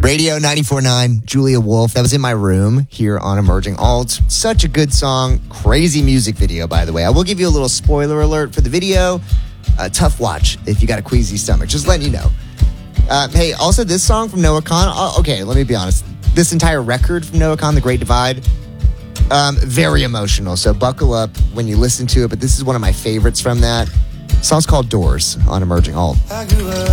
Radio 94.9, Julia Wolf. That was in my room here on Emerging Alt. Such a good song. Crazy music video, by the way. I will give you a little spoiler alert for the video. Tough watch if you got a queasy stomach. Just letting you know. Hey, also this song from Noah Kahan. Okay, let me be honest. This entire record from Noah Kahan, The Great Divide, very emotional. So buckle up when you listen to it. But this is one of my favorites from that. The song's called Doors on Emerging Alt.